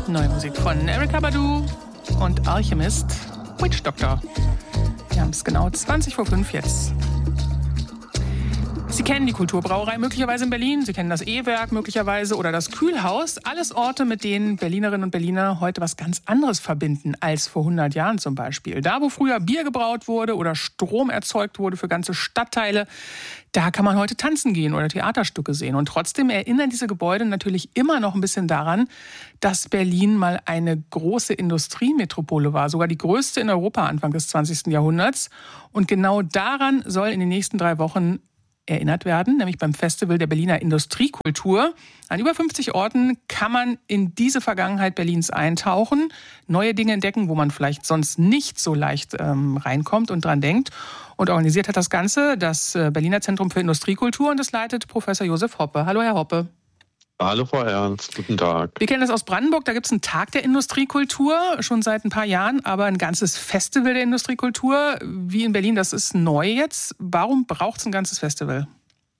Neue Musik von Erykah Badu und Alchemist, Witch Doctor. Wir haben es genau 5:20 jetzt. Sie kennen die Kulturbrauerei möglicherweise in Berlin, Sie kennen das E-Werk möglicherweise oder das Kühlhaus. Alles Orte, mit denen Berlinerinnen und Berliner heute was ganz anderes verbinden als vor 100 Jahren zum Beispiel. Da, wo früher Bier gebraut wurde oder Strom erzeugt wurde für ganze Stadtteile, da kann man heute tanzen gehen oder Theaterstücke sehen. Und trotzdem erinnern diese Gebäude natürlich immer noch ein bisschen daran, dass Berlin mal eine große Industriemetropole war, sogar die größte in Europa Anfang des 20. Jahrhunderts. Und genau daran soll in den nächsten 3 Wochen erinnert werden, nämlich beim Festival der Berliner Industriekultur. An über 50 Orten kann man in diese Vergangenheit Berlins eintauchen, neue Dinge entdecken, wo man vielleicht sonst nicht so leicht reinkommt und dran denkt. Und organisiert hat das Ganze das Berliner Zentrum für Industriekultur und das leitet Professor Josef Hoppe. Hallo, Herr Hoppe. Hallo, Frau Ernst. Guten Tag. Wir kennen das aus Brandenburg. Da gibt es einen Tag der Industriekultur, schon seit ein paar Jahren, aber ein ganzes Festival der Industriekultur, wie in Berlin, das ist neu jetzt. Warum braucht es ein ganzes Festival?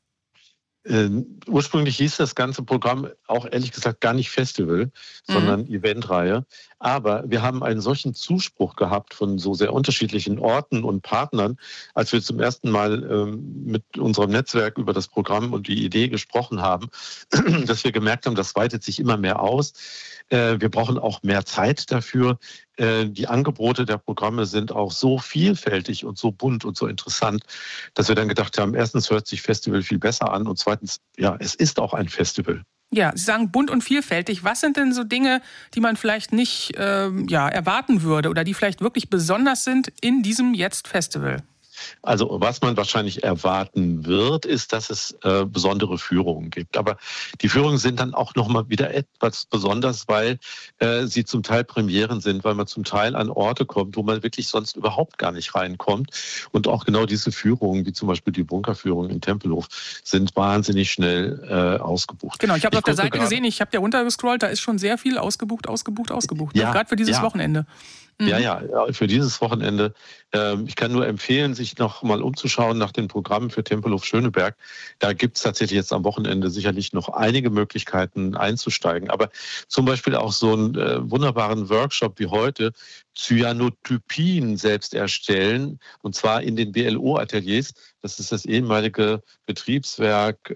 Ursprünglich hieß das ganze Programm auch ehrlich gesagt gar nicht Festival, sondern Eventreihe. Aber wir haben einen solchen Zuspruch gehabt von so sehr unterschiedlichen Orten und Partnern, als wir zum ersten Mal mit unserem Netzwerk über das Programm und die Idee gesprochen haben, dass wir gemerkt haben, das weitet sich immer mehr aus. Wir brauchen auch mehr Zeit dafür. Die Angebote der Programme sind auch so vielfältig und so bunt und so interessant, dass wir dann gedacht haben, erstens hört sich Festival viel besser an und zweitens, ja, es ist auch ein Festival. Ja, Sie sagen bunt und vielfältig. Was sind denn so Dinge, die man vielleicht nicht erwarten würde oder die vielleicht wirklich besonders sind in diesem jetzt Festival? Also was man wahrscheinlich erwarten wird, ist, dass es besondere Führungen gibt. Aber die Führungen sind dann auch nochmal wieder etwas besonders, weil sie zum Teil Premieren sind, weil man zum Teil an Orte kommt, wo man wirklich sonst überhaupt gar nicht reinkommt. Und auch genau diese Führungen, wie zum Beispiel die Bunkerführung in Tempelhof, sind wahnsinnig schnell ausgebucht. Genau, ich habe auf der Seite gesehen, ich habe ja runtergescrollt, da ist schon sehr viel ausgebucht. Ja, gerade für dieses Wochenende. Ja, für dieses Wochenende. Ich kann nur empfehlen, sich noch mal umzuschauen nach den Programmen für Tempelhof Schöneberg. Da gibt es tatsächlich jetzt am Wochenende sicherlich noch einige Möglichkeiten einzusteigen. Aber zum Beispiel auch so einen wunderbaren Workshop wie heute, Cyanotypien selbst erstellen, und zwar in den BLO-Ateliers. Das ist das ehemalige Betriebswerk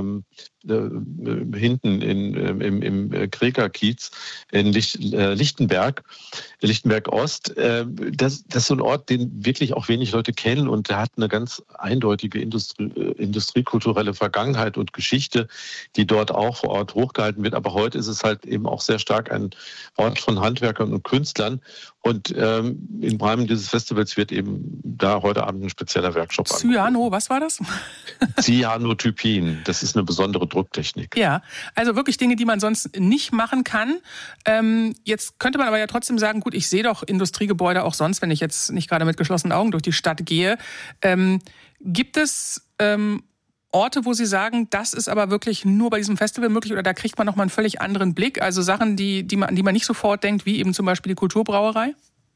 hinten im Kreker-Kiez in Lichtenberg Ost. Das ist so ein Ort, den wirklich auch wenig Leute kennen, und der hat eine ganz eindeutige industriekulturelle Vergangenheit und Geschichte, die dort auch vor Ort hochgehalten wird. Aber heute ist es halt eben auch sehr stark ein Ort von Handwerkern und Künstlern. Und im Rahmen dieses Festivals wird eben da heute Abend ein spezieller Workshop Cyano, was war das? Cyanotypien, das ist eine besondere Drucktechnik. Ja, also wirklich Dinge, die man sonst nicht machen kann. Jetzt könnte man aber ja trotzdem sagen, gut, ich sehe doch Industriegebäude auch sonst, wenn ich jetzt nicht gerade mit geschlossenen Augen durch die Stadt gehe. Gibt es Orte, wo Sie sagen, das ist aber wirklich nur bei diesem Festival möglich, oder da kriegt man nochmal einen völlig anderen Blick? Also Sachen, an die man nicht sofort denkt, wie eben zum Beispiel die Kulturbrauerei?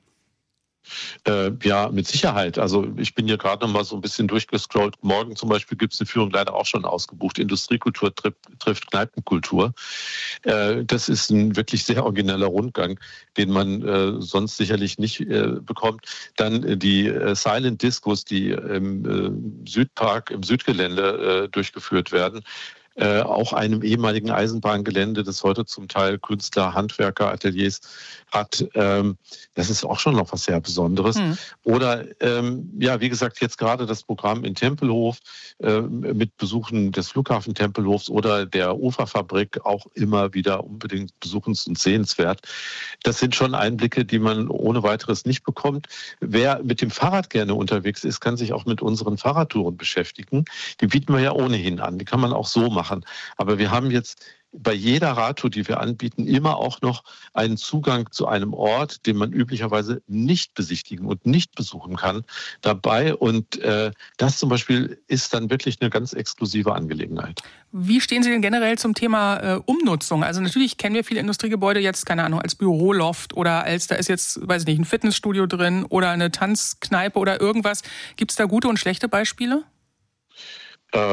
Ja, mit Sicherheit. Also ich bin hier gerade noch mal so ein bisschen durchgescrollt. Morgen zum Beispiel gibt es eine Führung, leider auch schon ausgebucht. Industriekultur trifft Kneipenkultur. Das ist ein wirklich sehr origineller Rundgang, den man sonst sicherlich nicht bekommt. Dann die Silent Discos, die im Südpark, im Südgelände durchgeführt werden. Auch einem ehemaligen Eisenbahngelände, das heute zum Teil Künstler, Handwerker, Ateliers hat. Das ist auch schon noch was sehr Besonderes. Oder, wie gesagt, jetzt gerade das Programm in Tempelhof mit Besuchen des Flughafen Tempelhofs oder der Uferfabrik auch immer wieder unbedingt besuchens- und sehenswert. Das sind schon Einblicke, die man ohne weiteres nicht bekommt. Wer mit dem Fahrrad gerne unterwegs ist, kann sich auch mit unseren Fahrradtouren beschäftigen. Die bieten wir ja ohnehin an. Die kann man auch so machen. Aber wir haben jetzt bei jeder Radtour, die wir anbieten, immer auch noch einen Zugang zu einem Ort, den man üblicherweise nicht besichtigen und nicht besuchen kann, dabei. Und das zum Beispiel ist dann wirklich eine ganz exklusive Angelegenheit. Wie stehen Sie denn generell zum Thema Umnutzung? Also natürlich kennen wir viele Industriegebäude jetzt, keine Ahnung, als Büroloft oder da ist jetzt, weiß ich nicht, ein Fitnessstudio drin oder eine Tanzkneipe oder irgendwas. Gibt es da gute und schlechte Beispiele?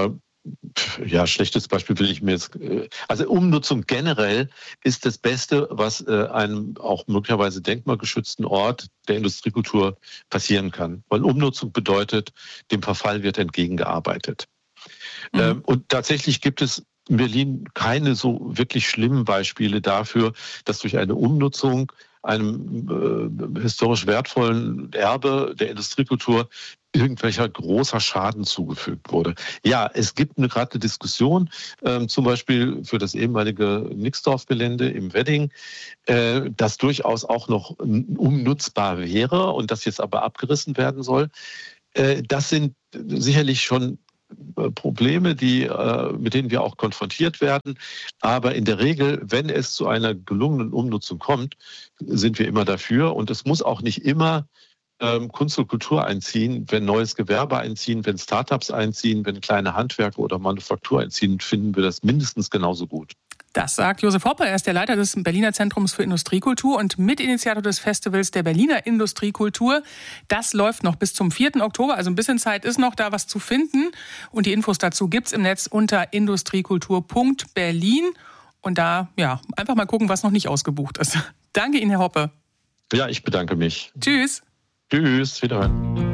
schlechtes Beispiel will ich mir jetzt. Also Umnutzung generell ist das Beste, was einem auch möglicherweise denkmalgeschützten Ort der Industriekultur passieren kann. Weil Umnutzung bedeutet, dem Verfall wird entgegengearbeitet. Und tatsächlich gibt es in Berlin keine so wirklich schlimmen Beispiele dafür, dass durch eine Umnutzung einem historisch wertvollen Erbe der Industriekultur irgendwelcher großer Schaden zugefügt wurde. Ja, es gibt gerade eine Diskussion, zum Beispiel für das ehemalige Nixdorf-Gelände im Wedding, das durchaus auch noch umnutzbar wäre und das jetzt aber abgerissen werden soll. Das sind sicherlich schon Probleme, mit denen wir auch konfrontiert werden. Aber in der Regel, wenn es zu einer gelungenen Umnutzung kommt, sind wir immer dafür. Und es muss auch nicht immer Kunst und Kultur einziehen. Wenn neues Gewerbe einziehen, wenn Startups einziehen, wenn kleine Handwerker oder Manufaktur einziehen, finden wir das mindestens genauso gut. Das sagt Josef Hoppe. Er ist der Leiter des Berliner Zentrums für Industriekultur und Mitinitiator des Festivals der Berliner Industriekultur. Das läuft noch bis zum 4. Oktober, also ein bisschen Zeit ist noch, da was zu finden. Und die Infos dazu gibt's im Netz unter industriekultur.berlin. Und da, einfach mal gucken, was noch nicht ausgebucht ist. Danke Ihnen, Herr Hoppe. Ja, ich bedanke mich. Tschüss. Tschüss, wiederhören.